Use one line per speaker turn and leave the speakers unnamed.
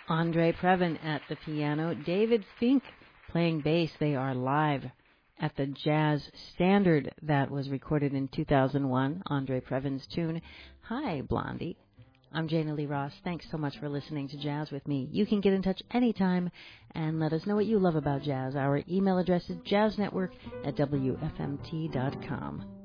Andre Previn at the piano. David Fink playing bass. They are live at the Jazz Standard that was recorded in 2001. Andre Previn's tune, Hi, Blondie. I'm Jana Lee Ross. Thanks so much for listening to Jazz with me. You can get in touch anytime and let us know what you love about jazz. Our email address is jazznetwork@wfmt.com.